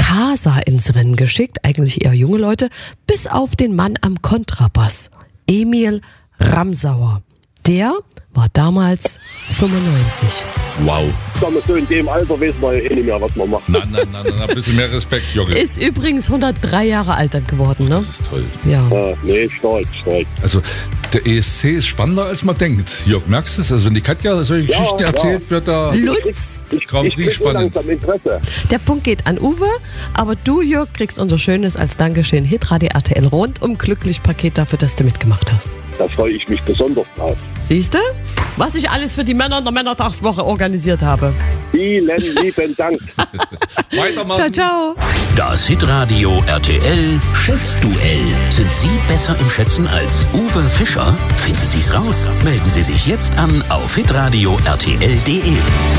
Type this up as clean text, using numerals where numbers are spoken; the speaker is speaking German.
Casa ins Rennen geschickt, eigentlich eher junge Leute, bis auf den Mann am Kontrabass, Emil Ramsauer. Der war damals 95. Wow. So in dem Alter wissen wir ja nicht mehr, was man macht. Nein, ein bisschen mehr Respekt, Jockel. Ist übrigens 103 Jahre alt dann geworden, ne? Das ist toll. Ja. Nee, stark. Also der ESC ist spannender, als man denkt. Jörg, merkst du es? Also wenn die Katja solche Geschichten erzählt, wird da Lutz. Grand Prix spannend. Langsam Interesse. Der Punkt geht an Uwe, aber du, Jörg, kriegst unser schönes als Dankeschön Hitradio RTL rundum glücklich Paket dafür, dass du mitgemacht hast. Da freue ich mich besonders drauf. Siehst du, was ich alles für die Männer in der Männertagswoche organisiert habe. Vielen lieben Dank. Weitermachen. Ciao. Das Hitradio RTL Schätzduell. Sind Sie besser im Schätzen als Uwe Fischer? Finden Sie es raus. Melden Sie sich jetzt an auf hitradio rtl.de.